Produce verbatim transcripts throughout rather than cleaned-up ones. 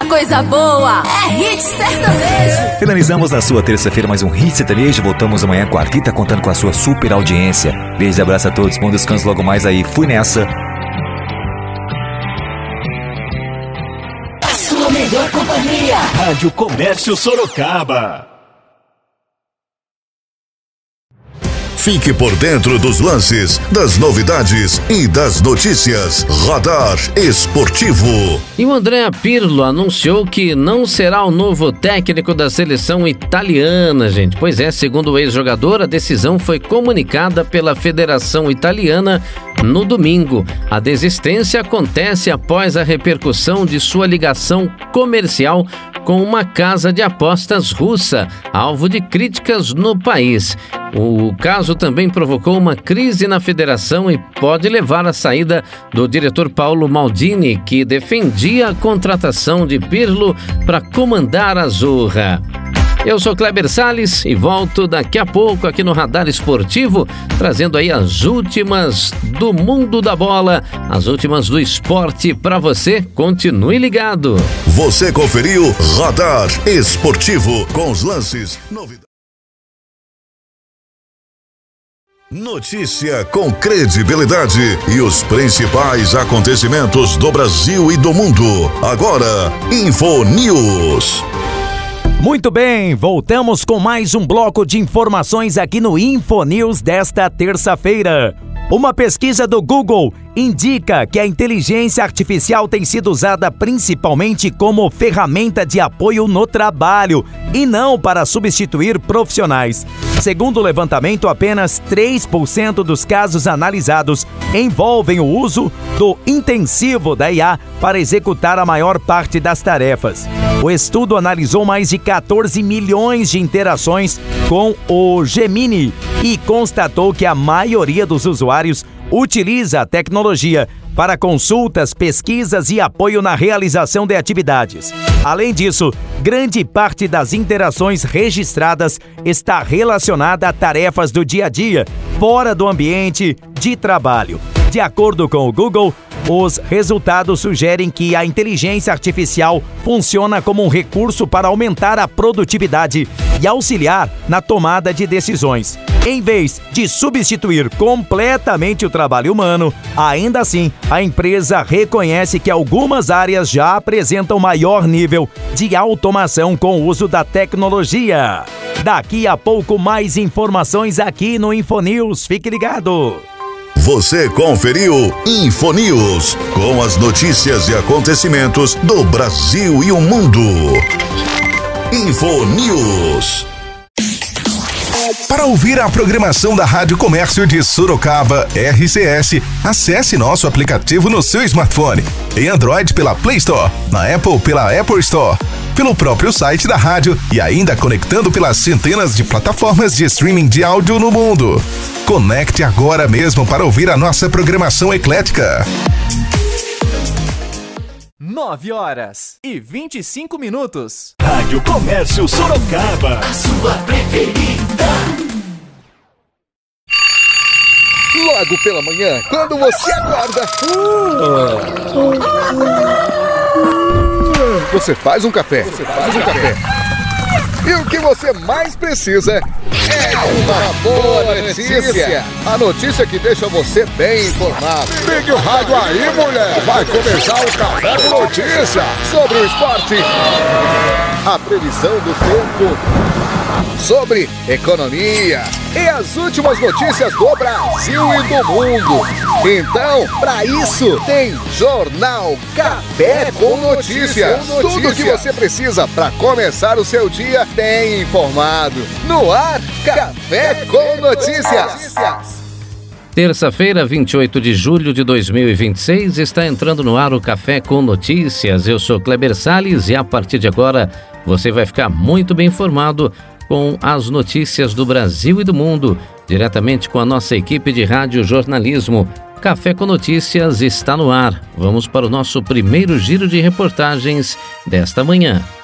coisa boa é Hit Sertanejo. Finalizamos na sua terça-feira mais um Hit Sertanejo. Voltamos amanhã quarta, contando com a sua super audiência. Beijo e abraço a todos, bom descanso logo mais aí. Fui nessa. A sua melhor companhia. Rádio Comércio Sorocaba. Fique por dentro dos lances, das novidades e das notícias. Radar Esportivo. E o Andrea Pirlo anunciou que não será o novo técnico da seleção italiana, gente. Pois é, segundo o ex-jogador, a decisão foi comunicada pela Federação Italiana no domingo. A desistência acontece após a repercussão de sua ligação comercial com uma casa de apostas russa, alvo de críticas no país. O caso também provocou uma crise na federação e pode levar à saída do diretor Paulo Maldini, que defendia a contratação de Pirlo para comandar a Zorra. Eu sou Kleber Salles e volto daqui a pouco aqui no Radar Esportivo, trazendo aí as últimas do mundo da bola, as últimas do esporte para você. Continue ligado. Você conferiu Radar Esportivo com os lances, novidades. Notícia com credibilidade e os principais acontecimentos do Brasil e do mundo. Agora, Info News. Muito bem, voltamos com mais um bloco de informações aqui no Info News desta terça-feira. Uma pesquisa do Google indica que a inteligência artificial tem sido usada principalmente como ferramenta de apoio no trabalho e não para substituir profissionais. Segundo o levantamento, apenas três por cento dos casos analisados envolvem o uso do intensivo da I A para executar a maior parte das tarefas. O estudo analisou mais de quatorze milhões de interações com o Gemini e constatou que a maioria dos usuários utiliza a tecnologia para consultas, pesquisas e apoio na realização de atividades. Além disso, grande parte das interações registradas está relacionada a tarefas do dia a dia, fora do ambiente de trabalho. De acordo com o Google, os resultados sugerem que a inteligência artificial funciona como um recurso para aumentar a produtividade e auxiliar na tomada de decisões. Em vez de substituir completamente o trabalho humano, ainda assim, a empresa reconhece que algumas áreas já apresentam maior nível de automação com o uso da tecnologia. Daqui a pouco, mais informações aqui no Infonews. Fique ligado! Você conferiu Infonews, com as notícias e acontecimentos do Brasil e o mundo. Infonews. Para ouvir a programação da Rádio Comércio de Sorocaba, R C S, acesse nosso aplicativo no seu smartphone. Em Android pela Play Store, na Apple pela Apple Store, pelo próprio site da rádio e ainda conectando pelas centenas de plataformas de streaming de áudio no mundo. Conecte agora mesmo para ouvir a nossa programação eclética. nove horas e vinte e cinco minutos. Rádio Comércio Sorocaba. A sua preferida. Logo pela manhã, quando você acorda, você faz um café. Você faz um café. E o que você mais precisa é uma boa notícia. A notícia que deixa você bem informado. Ligue o rádio aí, mulher. Vai começar o Café com Notícia sobre o esporte, a previsão do tempo, sobre economia e as últimas notícias do Brasil e do mundo. Então, para isso, tem Jornal Café com Notícias. Tudo o que você precisa para começar o seu dia bem informado. No ar, Café com Notícias. Terça-feira, vinte e oito de julho de dois mil e vinte e seis, está entrando no ar o Café com Notícias. Eu sou Kleber Salles e a partir de agora você vai ficar muito bem informado com as notícias do Brasil e do mundo, diretamente com a nossa equipe de rádio jornalismo. Café com Notícias está no ar. Vamos para o nosso primeiro giro de reportagens desta manhã.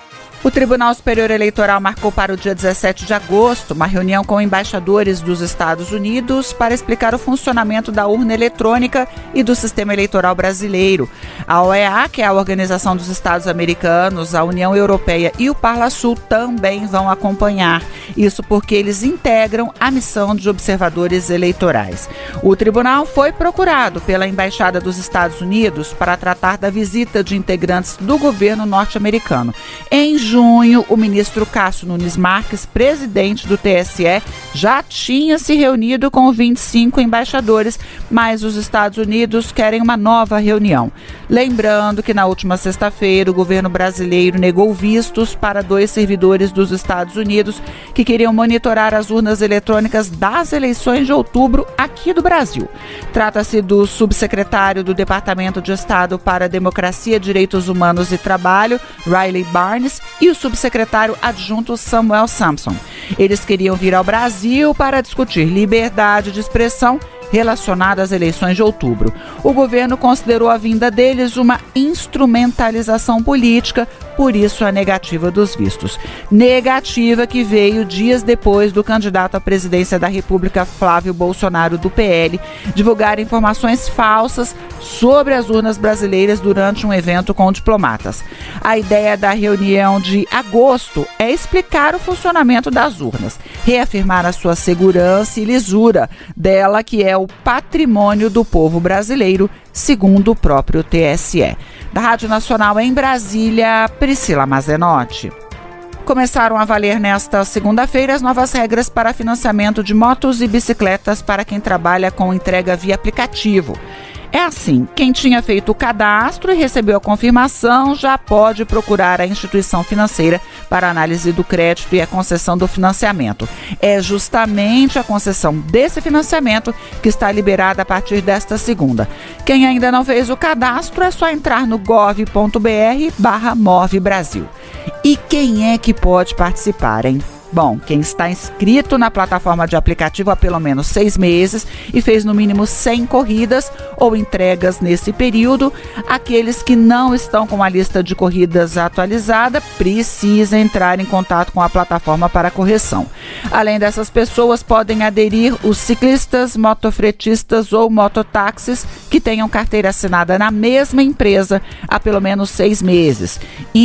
O Tribunal Superior Eleitoral marcou para o dia dezessete de agosto uma reunião com embaixadores dos Estados Unidos para explicar o funcionamento da urna eletrônica e do sistema eleitoral brasileiro. A O E A, que é a Organização dos Estados Americanos, a União Europeia e o Parlasul também vão acompanhar. Isso porque eles integram a missão de observadores eleitorais. O tribunal foi procurado pela Embaixada dos Estados Unidos para tratar da visita de integrantes do governo norte-americano. Em junho, o ministro Cássio Nunes Marques, presidente do T S E, já tinha se reunido com vinte e cinco embaixadores, mas os Estados Unidos querem uma nova reunião. Lembrando que na última sexta-feira o governo brasileiro negou vistos para dois servidores dos Estados Unidos que queriam monitorar as urnas eletrônicas das eleições de outubro aqui do Brasil. Trata-se do subsecretário do Departamento de Estado para a Democracia, Direitos Humanos e Trabalho, Riley Barnes, e o subsecretário adjunto Samuel Sampson. Eles queriam vir ao Brasil para discutir liberdade de expressão relacionada às eleições de outubro. O governo considerou a vinda deles uma instrumentalização política, por isso a negativa dos vistos. Negativa que veio dias depois do candidato à presidência da República, Flávio Bolsonaro, do P L, divulgar informações falsas sobre as urnas brasileiras durante um evento com diplomatas. A ideia da reunião de agosto é explicar o funcionamento das urnas, reafirmar a sua segurança e lisura dela, que é o patrimônio do povo brasileiro, segundo o próprio T S E. Da Rádio Nacional em Brasília, Priscila Mazenotti. Começaram a valer nesta segunda-feira as novas regras para financiamento de motos e bicicletas para quem trabalha com entrega via aplicativo. É assim, quem tinha feito o cadastro e recebeu a confirmação já pode procurar a instituição financeira para análise do crédito e a concessão do financiamento. É justamente a concessão desse financiamento que está liberada a partir desta segunda. Quem ainda não fez o cadastro é só entrar no gov ponto br barra Move Brasil. E quem é que pode participar, hein? Bom, quem está inscrito na plataforma de aplicativo há pelo menos seis meses e fez no mínimo cem corridas ou entregas nesse período, aqueles que não estão com a lista de corridas atualizada precisam entrar em contato com a plataforma para correção. Além dessas pessoas, podem aderir os ciclistas, motofretistas ou mototáxis que tenham carteira assinada na mesma empresa há pelo menos seis meses.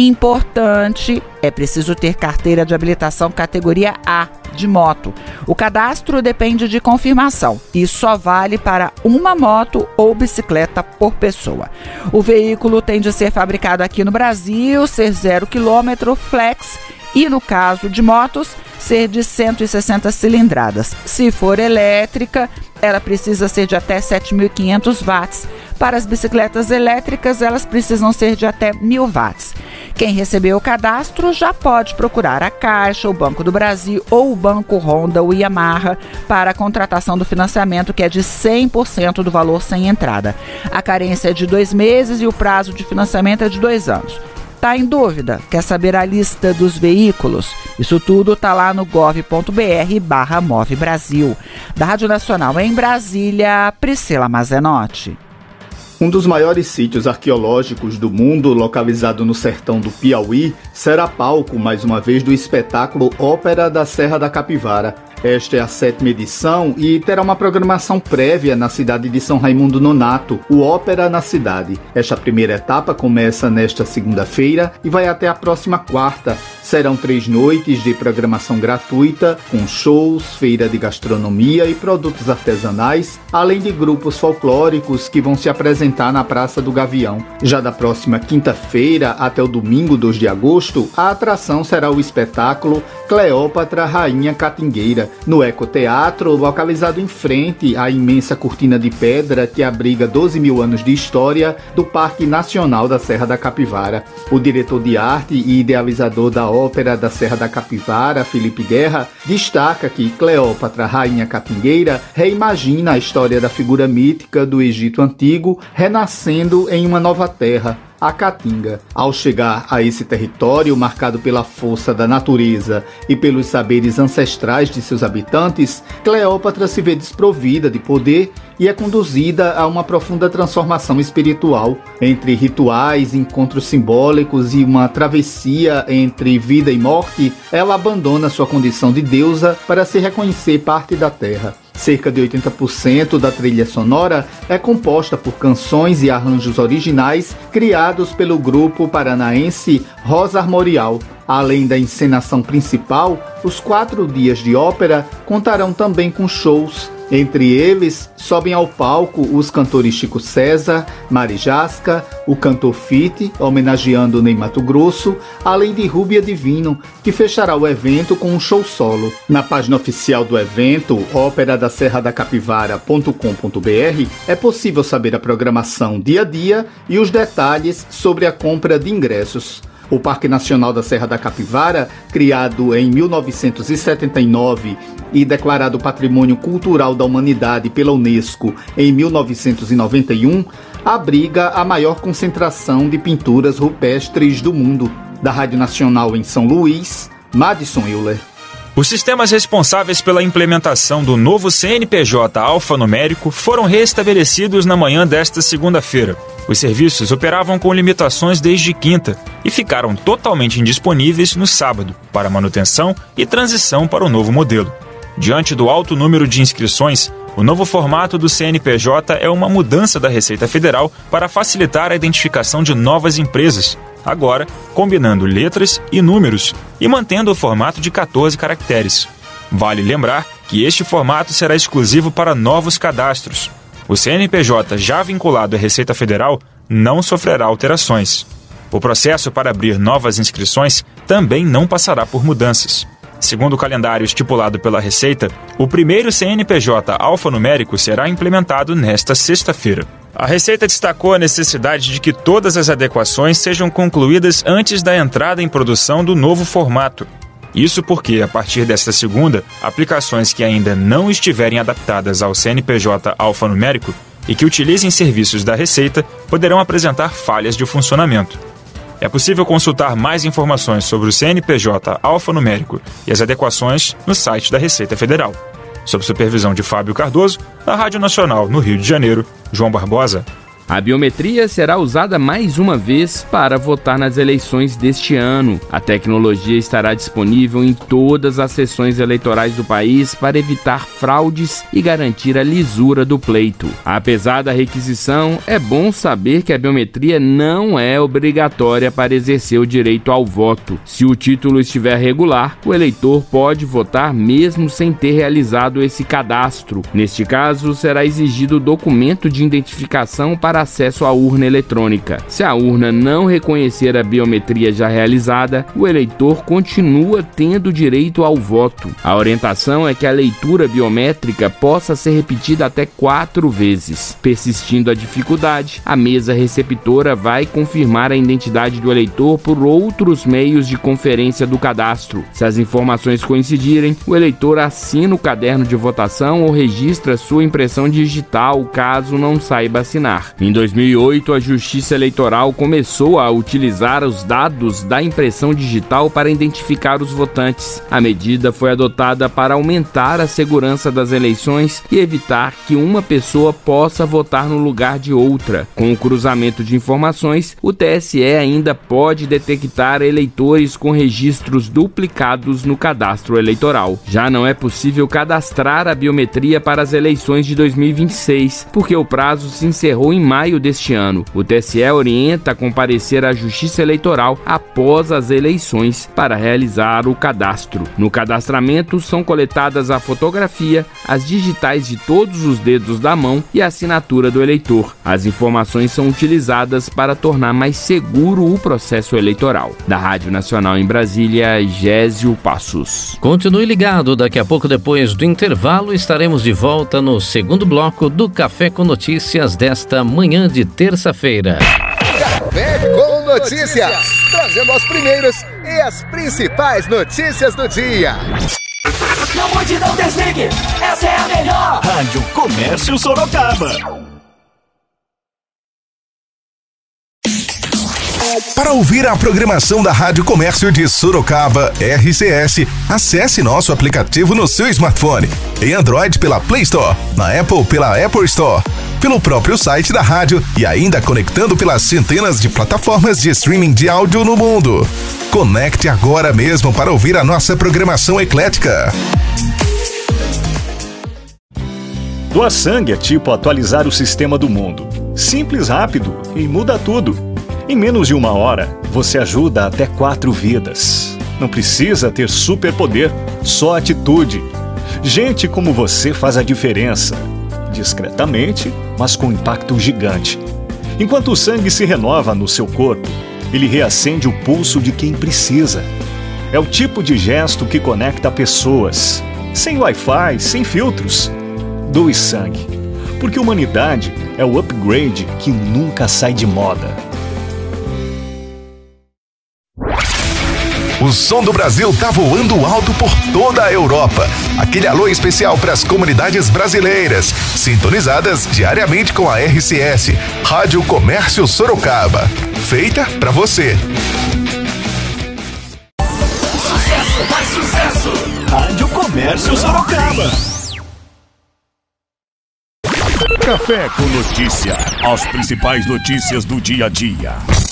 Importante, é preciso ter carteira de habilitação categoria A de moto. O cadastro depende de confirmação e só vale para uma moto ou bicicleta por pessoa. O veículo tem de ser fabricado aqui no Brasil, ser zero quilômetro, flex e, no caso de motos, ser de cento e sessenta cilindradas. Se for elétrica, ela precisa ser de até sete mil e quinhentos watts. Para as bicicletas elétricas, elas precisam ser de até mil watts. Quem recebeu o cadastro já pode procurar a Caixa, o Banco do Brasil ou o Banco Honda ou Yamaha para a contratação do financiamento, que é de cem por cento do valor sem entrada. A carência é de dois meses e o prazo de financiamento é de dois anos. Tá em dúvida? Quer saber a lista dos veículos? Isso tudo tá lá no gov ponto br barra Move Brasil. Da Rádio Nacional em Brasília, Priscila Mazenotti. Um dos maiores sítios arqueológicos do mundo, localizado no sertão do Piauí, será palco, mais uma vez, do espetáculo Ópera da Serra da Capivara. Esta é a sétima edição e terá uma programação prévia na cidade de São Raimundo Nonato, o Ópera na Cidade. Esta primeira etapa começa nesta segunda-feira e vai até a próxima quarta. Serão três noites de programação gratuita, com shows, feira de gastronomia e produtos artesanais, além de grupos folclóricos que vão se apresentar na Praça do Gavião. Já da próxima quinta-feira até o domingo, dois de agosto, a atração será o espetáculo Cleópatra Rainha Catingueira, no Ecoteatro, localizado em frente à imensa cortina de pedra que abriga doze mil anos de história do Parque Nacional da Serra da Capivara. O diretor de arte e idealizador da Ópera da Serra da Capivara, Felipe Guerra, destaca que Cleópatra Rainha Catingueira reimagina a história da figura mítica do Egito Antigo, renascendo em uma nova terra. a Caatinga. Ao chegar a esse território, marcado pela força da natureza e pelos saberes ancestrais de seus habitantes, Cleópatra se vê desprovida de poder e é conduzida a uma profunda transformação espiritual. Entre rituais, encontros simbólicos e uma travessia entre vida e morte, ela abandona sua condição de deusa para se reconhecer parte da terra. Cerca de oitenta por cento da trilha sonora é composta por canções e arranjos originais criados pelo grupo paranaense Rosa Armorial. Além da encenação principal, os quatro dias de ópera contarão também com shows. Entre eles, sobem ao palco os cantores Chico César, Mari Jasca, o cantor Fite, homenageando Ney Matogrosso, além de Rúbia Divino, que fechará o evento com um show solo. Na página oficial do evento, ópera da serra da capivara ponto com ponto b r, é possível saber a programação dia a dia e os detalhes sobre a compra de ingressos. O Parque Nacional da Serra da Capivara, criado em mil novecentos e setenta e nove e declarado Patrimônio Cultural da Humanidade pela Unesco em mil novecentos e noventa e um, abriga a maior concentração de pinturas rupestres do mundo. Da Rádio Nacional em São Luís, Madison Euler. Os sistemas responsáveis pela implementação do novo C N P J alfanumérico foram restabelecidos na manhã desta segunda-feira. Os serviços operavam com limitações desde quinta e ficaram totalmente indisponíveis no sábado, para manutenção e transição para o novo modelo. Diante do alto número de inscrições, o novo formato do C N P J é uma mudança da Receita Federal para facilitar a identificação de novas empresas, agora combinando letras e números e mantendo o formato de catorze caracteres. Vale lembrar que este formato será exclusivo para novos cadastros. O C N P J já vinculado à Receita Federal não sofrerá alterações. O processo para abrir novas inscrições também não passará por mudanças. Segundo o calendário estipulado pela Receita, o primeiro C N P J alfanumérico será implementado nesta sexta-feira. A Receita destacou a necessidade de que todas as adequações sejam concluídas antes da entrada em produção do novo formato. Isso porque, a partir desta segunda, aplicações que ainda não estiverem adaptadas ao C N P J alfanumérico e que utilizem serviços da Receita poderão apresentar falhas de funcionamento. É possível consultar mais informações sobre o C N P J alfanumérico e as adequações no site da Receita Federal. Sob supervisão de Fábio Cardoso, da Rádio Nacional no Rio de Janeiro, João Barbosa. A biometria será usada mais uma vez para votar nas eleições deste ano. A tecnologia estará disponível em todas as sessões eleitorais do país para evitar fraudes e garantir a lisura do pleito. Apesar da requisição, é bom saber que a biometria não é obrigatória para exercer o direito ao voto. Se o título estiver regular, o eleitor pode votar mesmo sem ter realizado esse cadastro. Neste caso, será exigido o documento de identificação para acesso à urna eletrônica. Se a urna não reconhecer a biometria já realizada, o eleitor continua tendo direito ao voto. A orientação é que a leitura biométrica possa ser repetida até quatro vezes. Persistindo a dificuldade, a mesa receptora vai confirmar a identidade do eleitor por outros meios de conferência do cadastro. Se as informações coincidirem, o eleitor assina o caderno de votação ou registra sua impressão digital, caso não saiba assinar. Em dois mil e oito, a Justiça Eleitoral começou a utilizar os dados da impressão digital para identificar os votantes. A medida foi adotada para aumentar a segurança das eleições e evitar que uma pessoa possa votar no lugar de outra. Com o cruzamento de informações, o T S E ainda pode detectar eleitores com registros duplicados no cadastro eleitoral. Já não é possível cadastrar a biometria para as eleições de dois mil e vinte e seis, porque o prazo se encerrou em maio deste ano. O T S E orienta a comparecer à Justiça Eleitoral após as eleições para realizar o cadastro. No cadastramento são coletadas a fotografia, as digitais de todos os dedos da mão e a assinatura do eleitor. As informações são utilizadas para tornar mais seguro o processo eleitoral. Da Rádio Nacional em Brasília, Gésio Passos. Continue ligado, daqui a pouco, depois do intervalo, estaremos de volta no segundo bloco do Café com Notícias desta manhã de terça-feira. Café com Notícias, trazendo as primeiras e as principais notícias do dia. Não mude, não desligue, essa é a melhor. Rádio Comércio Sorocaba. Para ouvir a programação da Rádio Comércio de Sorocaba, R C S, acesse nosso aplicativo no seu smartphone. Em Android pela Play Store, na Apple pela Apple Store, pelo próprio site da rádio e ainda conectando pelas centenas de plataformas de streaming de áudio no mundo. Conecte agora mesmo para ouvir a nossa programação eclética. Doar sangue é tipo atualizar o sistema do mundo. Simples, rápido e muda tudo. Em menos de uma hora, você ajuda até quatro vidas. Não precisa ter superpoder, só atitude. Gente como você faz a diferença. Discretamente, mas com impacto gigante. Enquanto o sangue se renova no seu corpo, ele reacende o pulso de quem precisa. É o tipo de gesto que conecta pessoas. Sem Wi-Fi, sem filtros. Doe sangue. Porque humanidade é o upgrade que nunca sai de moda. O som do Brasil tá voando alto por toda a Europa. Aquele alô especial para as comunidades brasileiras, sintonizadas diariamente com a R C S, Rádio Comércio Sorocaba. Feita para você. Sucesso, mais sucesso! Rádio Comércio Sorocaba. Café com Notícia. As principais notícias do dia a dia.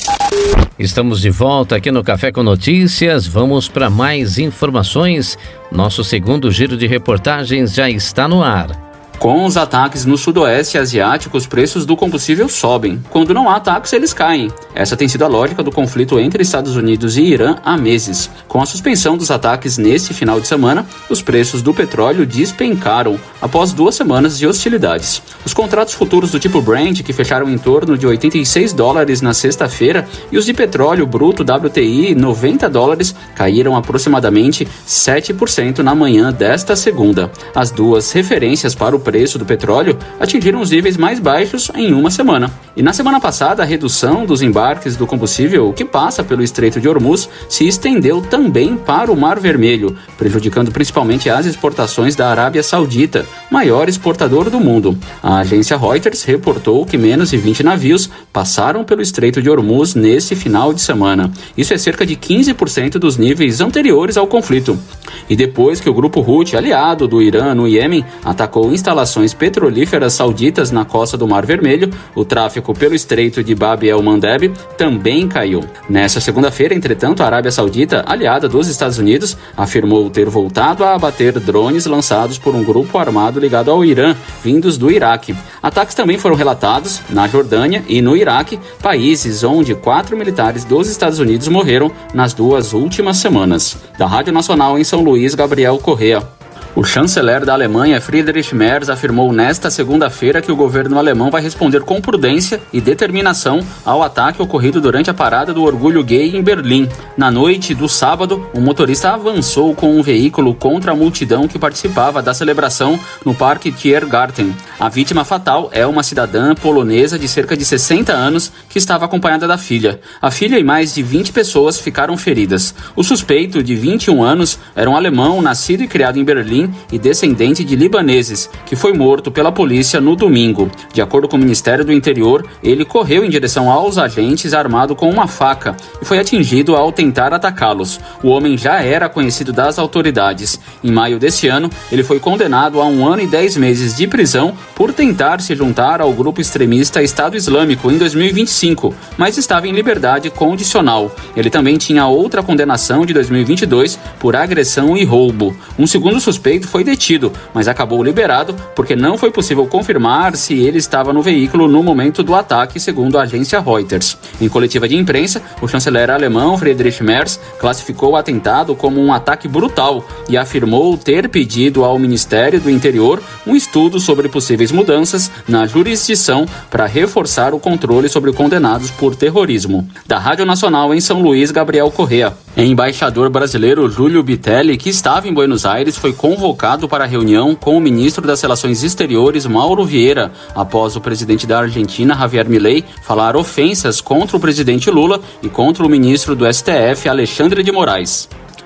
Estamos de volta aqui no Café com Notícias. Vamos para mais informações. Nosso segundo giro de reportagens já está no ar. Com os ataques no sudoeste asiático, os preços do combustível sobem. Quando não há ataques, eles caem. Essa tem sido a lógica do conflito entre Estados Unidos e Irã há meses. Com a suspensão dos ataques neste final de semana, os preços do petróleo despencaram após duas semanas de hostilidades. Os contratos futuros do tipo Brent, que fecharam em torno de oitenta e seis dólares na sexta-feira, e os de petróleo bruto W T I noventa dólares, caíram aproximadamente sete por cento na manhã desta segunda. As duas referências para o preço do petróleo atingiram os níveis mais baixos em uma semana. E na semana passada, a redução dos embarques do combustível que passa pelo Estreito de Hormuz se estendeu também para o Mar Vermelho, prejudicando principalmente as exportações da Arábia Saudita, maior exportador do mundo. A agência Reuters reportou que menos de vinte navios passaram pelo Estreito de Hormuz nesse final de semana. Isso é cerca de quinze por cento dos níveis anteriores ao conflito. E depois que o grupo Houthi, aliado do Irã no Iêmen, atacou instalações petrolíferas sauditas na costa do Mar Vermelho, o tráfego pelo Estreito de Bab el-Mandeb também caiu. Nessa segunda-feira, entretanto, a Arábia Saudita, aliada dos Estados Unidos, afirmou ter voltado a abater drones lançados por um grupo armado ligado ao Irã, vindos do Iraque. Ataques também foram relatados na Jordânia e no Iraque, países onde quatro militares dos Estados Unidos morreram nas duas últimas semanas. Da Rádio Nacional em São Luís, Gabriel Correa. O chanceler da Alemanha, Friedrich Merz, afirmou nesta segunda-feira que o governo alemão vai responder com prudência e determinação ao ataque ocorrido durante a parada do Orgulho Gay em Berlim. Na noite do sábado, um motorista avançou com um veículo contra a multidão que participava da celebração no Parque Tiergarten. A vítima fatal é uma cidadã polonesa de cerca de sessenta anos que estava acompanhada da filha. A filha e mais de vinte pessoas ficaram feridas. O suspeito, de vinte e um anos, era um alemão nascido e criado em Berlim e descendente de libaneses, que foi morto pela polícia no domingo. De acordo com o Ministério do Interior, ele correu em direção aos agentes armado com uma faca e foi atingido ao tentar atacá-los. O homem já era conhecido das autoridades. Em maio deste ano, ele foi condenado a um ano e dez meses de prisão por tentar se juntar ao grupo extremista Estado Islâmico em dois mil e vinte e cinco, mas estava em liberdade condicional. Ele também tinha outra condenação de dois mil e vinte e dois por agressão e roubo. Um segundo suspeito foi detido, mas acabou liberado porque não foi possível confirmar se ele estava no veículo no momento do ataque, segundo a agência Reuters. Em coletiva de imprensa, o chanceler alemão Friedrich Merz classificou o atentado como um ataque brutal e afirmou ter pedido ao Ministério do Interior um estudo sobre possíveis mudanças na jurisdição para reforçar o controle sobre condenados por terrorismo. Da Rádio Nacional em São Luís, Gabriel Correa. O embaixador brasileiro Júlio Bitelli, que estava em Buenos Aires, foi convocado para a reunião com o ministro das Relações Exteriores, Mauro Vieira, após o presidente da Argentina, Javier Milei, falar ofensas contra o presidente Lula e contra o ministro do S T F, Alexandre de Moraes.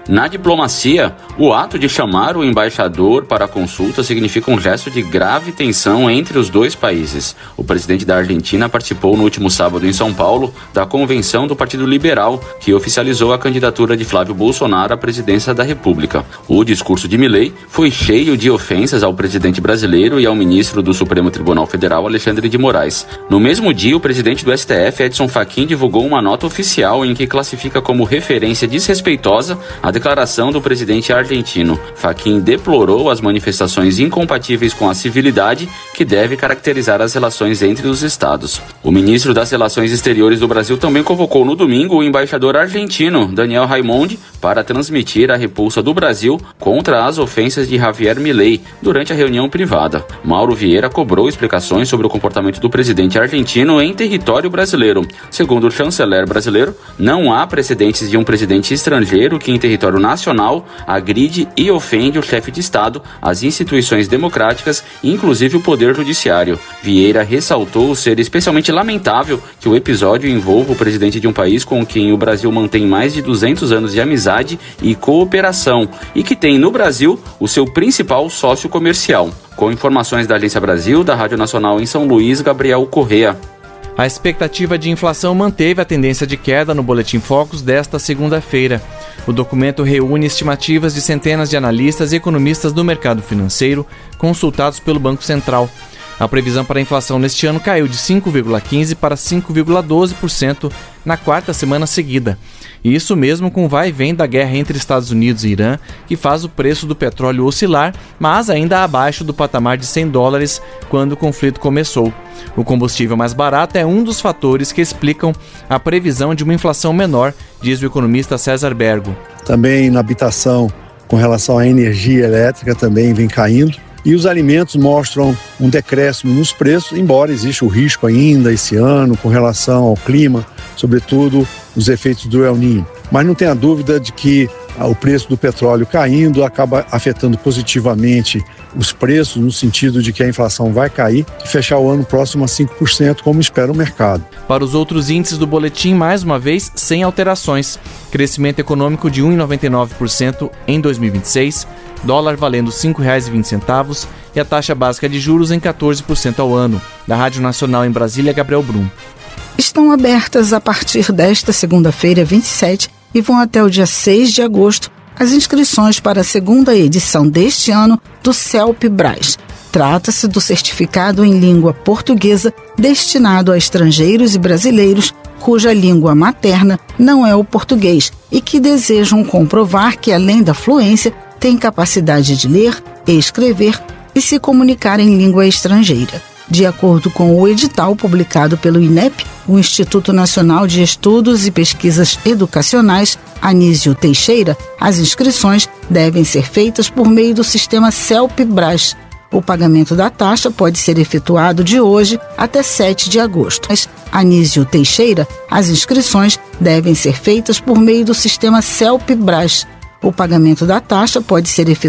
Na diplomacia, o ato de chamar o embaixador para a consulta significa um gesto de grave tensão entre os dois países. O presidente da Argentina participou no último sábado em São Paulo da convenção do Partido Liberal, que oficializou a candidatura de Flávio Bolsonaro à presidência da República. O discurso de Milei foi cheio de ofensas ao presidente brasileiro e ao ministro do Supremo Tribunal Federal, Alexandre de Moraes. No mesmo dia, o presidente do S T F, Edson Fachin, divulgou uma nota oficial em que classifica como referência desrespeitosa a declaração do presidente argentino. Fachin deplorou as manifestações incompatíveis com a civilidade que deve caracterizar as relações entre os estados. O ministro das Relações Exteriores do Brasil também convocou no domingo o embaixador argentino, Daniel Raimondi, para transmitir a repulsa do Brasil contra as ofensas de Javier Milei durante a reunião privada. Mauro Vieira cobrou explicações sobre o comportamento do presidente argentino em território brasileiro. Segundo o chanceler brasileiro, não há precedentes de um presidente estrangeiro que em território nacional agride e ofende o chefe de Estado, as instituições democráticas, inclusive o poder judiciário. Vieira ressaltou ser especialmente lamentável que o episódio envolva o presidente de um país com quem o Brasil mantém mais de duzentos anos de amizade e cooperação e que tem no Brasil o seu principal sócio comercial. Com informações da Agência Brasil, da Rádio Nacional em São Luís, Gabriel Correa. A expectativa de inflação manteve a tendência de queda no Boletim Focus desta segunda-feira. O documento reúne estimativas de centenas de analistas e economistas do mercado financeiro consultados pelo Banco Central. A previsão para a inflação neste ano caiu de cinco vírgula quinze por cento para cinco vírgula doze por cento na quarta semana seguida. E isso mesmo com o vai e vem da guerra entre Estados Unidos e Irã, que faz o preço do petróleo oscilar, mas ainda abaixo do patamar de cem dólares quando o conflito começou. O combustível mais barato é um dos fatores que explicam a previsão de uma inflação menor, diz o economista César Bergo. Também na habitação, com relação à energia elétrica, também vem caindo. E os alimentos mostram um decréscimo nos preços, embora exista o risco ainda esse ano com relação ao clima, sobretudo os efeitos do El Niño. Mas não tenha dúvida de que o preço do petróleo caindo acaba afetando positivamente os preços, no sentido de que a inflação vai cair e fechar o ano próximo a cinco por cento, como espera o mercado. Para os outros índices do boletim, mais uma vez, sem alterações. Crescimento econômico de um vírgula noventa e nove por cento em dois mil e vinte e seis, dólar valendo cinco reais e vinte centavos e a taxa básica de juros em quatorze por cento ao ano. Da Rádio Nacional em Brasília, Gabriel Brum. Estão abertas a partir desta segunda-feira, vinte e sete, e vão até o dia seis de agosto as inscrições para a segunda edição deste ano do CELP-Bras. Trata-se do certificado em língua portuguesa destinado a estrangeiros e brasileiros cuja língua materna não é o português e que desejam comprovar que, além da fluência, têm capacidade de ler, escrever e se comunicar em língua estrangeira. De acordo com o edital publicado pelo INEP, o Instituto Nacional de Estudos e Pesquisas Educacionais, Anísio Teixeira, as inscrições devem ser feitas por meio do sistema CELP-Bras. O pagamento da taxa pode ser efetuado de hoje até sete de agosto. Mas, Anísio Teixeira, as inscrições devem ser feitas por meio do sistema CELP-Bras. O pagamento da taxa pode ser efetuado